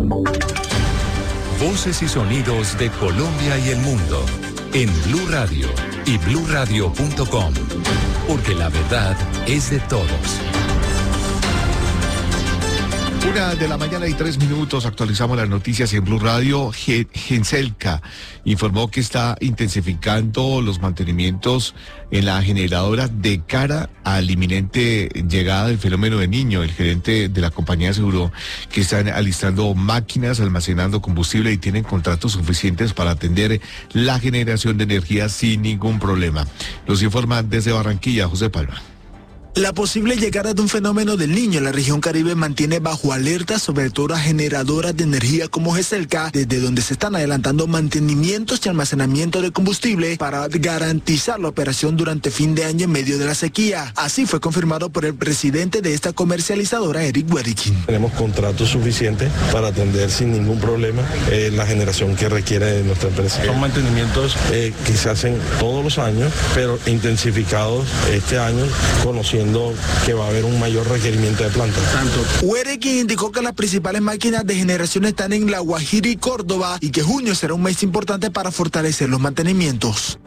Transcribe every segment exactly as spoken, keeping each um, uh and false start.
Voces y sonidos de Colombia y el mundo en Blue Radio y blue radio punto com, porque la verdad es de todos. Una de la mañana y tres minutos, actualizamos las noticias en Blue Radio. Genselca informó que está intensificando los mantenimientos en la generadora de cara a la inminente llegada del fenómeno de Niño. El gerente de la compañía aseguró que están alistando máquinas, almacenando combustible y tienen contratos suficientes para atender la generación de energía sin ningún problema. Nos informa desde Barranquilla, José Palma. La posible llegada de un fenómeno del Niño en la región Caribe mantiene bajo alerta sobre todo a generadoras de energía como Genselca, desde donde se están adelantando mantenimientos y almacenamiento de combustible para garantizar la operación durante fin de año en medio de la sequía. Así fue confirmado por el presidente de esta comercializadora, Eric Wedekind. Tenemos contratos suficientes para atender sin ningún problema eh, la generación que requiere nuestra empresa. Son mantenimientos eh, que se hacen todos los años, pero intensificados este año, conociendo que va a haber un mayor requerimiento de plantas. Wedekind indicó que las principales máquinas de generación están en La Guajira y Córdoba y que junio será un mes importante para fortalecer los mantenimientos.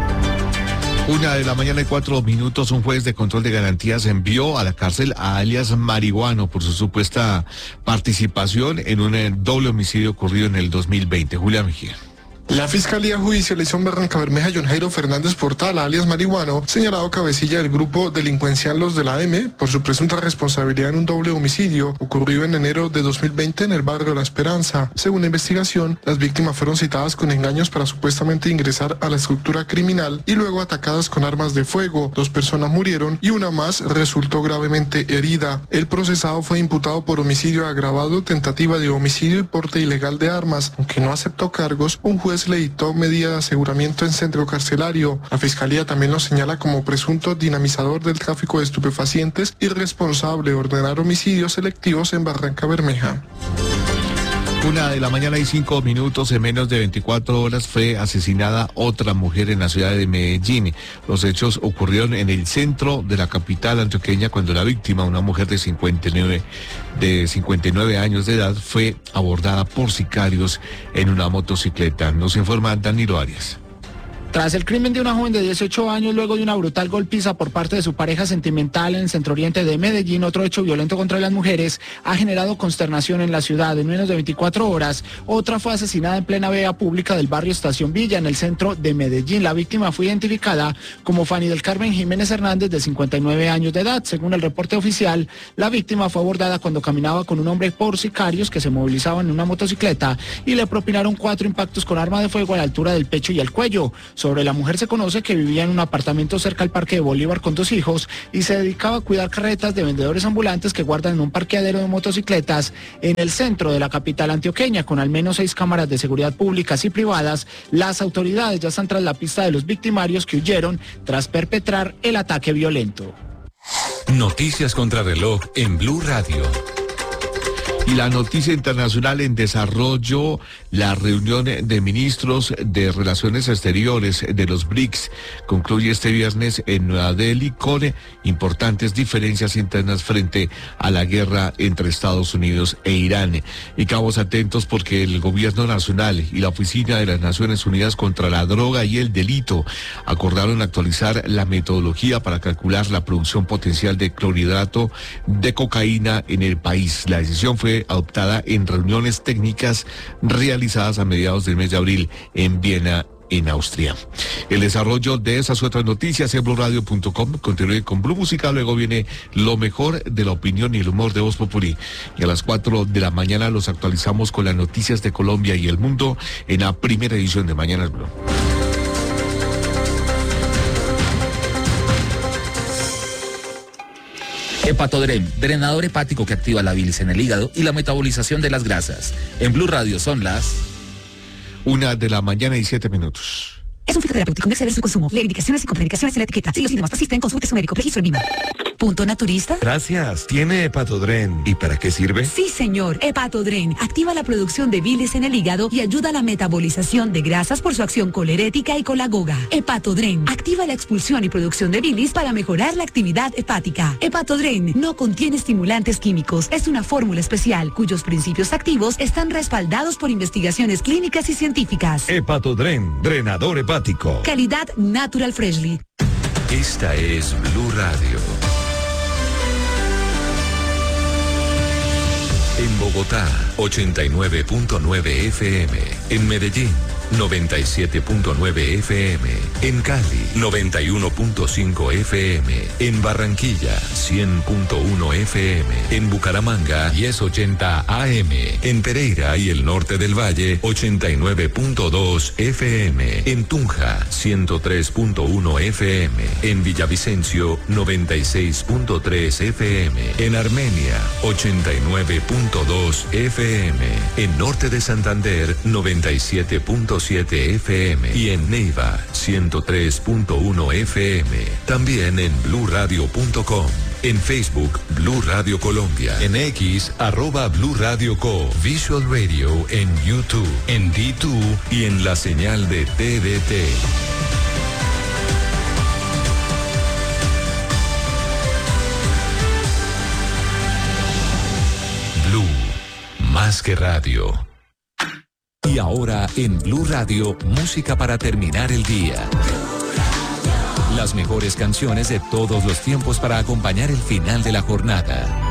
Una de la mañana y cuatro minutos, un juez de control de garantías envió a la cárcel a alias Marihuano por su supuesta participación en un doble homicidio ocurrido en el dos mil veinte. Julián Mejía. La Fiscalía Judicializó en Barranca Bermeja a John Jairo Fernández Portal, alias Marihuano, señalado cabecilla del grupo delincuencial Los de la M, por su presunta responsabilidad en un doble homicidio ocurrido en enero de dos mil veinte en el barrio La Esperanza. Según la investigación, las víctimas fueron citadas con engaños para supuestamente ingresar a la estructura criminal y luego atacadas con armas de fuego. Dos personas murieron y una más resultó gravemente herida. El procesado fue imputado por homicidio agravado, tentativa de homicidio y porte ilegal de armas. Aunque no aceptó cargos, un juez le dictó medida de aseguramiento en centro carcelario. La Fiscalía también lo señala como presunto dinamizador del tráfico de estupefacientes y responsable de ordenar homicidios selectivos en Barranca Bermeja. Una de la mañana y cinco minutos, en menos de veinticuatro horas fue asesinada otra mujer en la ciudad de Medellín. Los hechos ocurrieron en el centro de la capital antioqueña cuando la víctima, una mujer de cincuenta y nueve, de cincuenta y nueve años de edad, fue abordada por sicarios en una motocicleta. Nos informa Danilo Arias. Tras el crimen de una joven de dieciocho años, luego de una brutal golpiza por parte de su pareja sentimental en el centro oriente de Medellín, otro hecho violento contra las mujeres ha generado consternación en la ciudad. En menos de veinticuatro horas, otra fue asesinada en plena vía pública del barrio Estación Villa, en el centro de Medellín. La víctima fue identificada como Fanny del Carmen Jiménez Hernández, de cincuenta y nueve años de edad. Según el reporte oficial, la víctima fue abordada cuando caminaba con un hombre por sicarios que se movilizaban en una motocicleta y le propinaron cuatro impactos con arma de fuego a la altura del pecho y el cuello. Sobre la mujer se conoce que vivía en un apartamento cerca al Parque de Bolívar con dos hijos y se dedicaba a cuidar carretas de vendedores ambulantes que guardan en un parqueadero de motocicletas en el centro de la capital antioqueña. Con al menos seis cámaras de seguridad públicas y privadas, las autoridades ya están tras la pista de los victimarios que huyeron tras perpetrar el ataque violento. Noticias contra reloj en Blue Radio. Y la noticia internacional en desarrollo, la reunión de ministros de Relaciones Exteriores de los B R I C S concluye este viernes en Nueva Delhi con importantes diferencias internas frente a la guerra entre Estados Unidos e Irán. Y cabos atentos porque el gobierno nacional y la Oficina de las Naciones Unidas contra la Droga y el Delito acordaron actualizar la metodología para calcular la producción potencial de clorhidrato de cocaína en el país. La decisión fue adoptada en reuniones técnicas realizadas a mediados del mes de abril en Viena, en Austria. El desarrollo de esas otras noticias en blue radio punto com. Continúe con Blue Música, luego viene lo mejor de la opinión y el humor de Voz Populi. Y a las cuatro de la mañana los actualizamos con las noticias de Colombia y el mundo en la primera edición de Mañanas Blue. Hepatodrem, drenador hepático que activa la bilis en el hígado y la metabolización de las grasas. En Blue Radio son las... Una de la mañana y siete minutos. Es un fitoterapéutico, no exceder su consumo. Lee indicaciones y contraindicaciones en la etiqueta. Si los síntomas persisten, consulte a su médico. Registro en ¿Punto naturista? Gracias. ¿Tiene Hepatodren? ¿Y para qué sirve? Sí, señor. Hepatodren activa la producción de bilis en el hígado y ayuda a la metabolización de grasas por su acción colerética y colagoga. Hepatodren activa la expulsión y producción de bilis para mejorar la actividad hepática. Hepatodren no contiene estimulantes químicos. Es una fórmula especial cuyos principios activos están respaldados por investigaciones clínicas y científicas. Hepatodren, drenador hepático. Calidad Natural Freshly. Esta es Blue Radio. En Bogotá, ochenta y nueve punto nueve F M. En Medellín, noventa y siete punto nueve F M. En Cali, noventa y uno punto cinco F M. En Barranquilla, cien punto uno F M. En Bucaramanga, diez ochenta A M. En Pereira y el norte del Valle, ochenta y nueve punto dos F M. En Tunja, ciento tres punto uno F M. En Villavicencio, noventa y seis punto tres F M. En Armenia, ochenta y nueve punto dos F M. En Norte de Santander, noventa y siete punto siete F M. Y en Neiva, ciento tres punto uno F M. También en blue radio punto com. En Facebook, Blue Radio Colombia. En X, arroba Blue Radio Co. Visual Radio en YouTube, en D dos y en la señal de T D T. Blue, más que radio. Y ahora en Blue Radio, música para terminar el día. Las mejores canciones de todos los tiempos para acompañar el final de la jornada.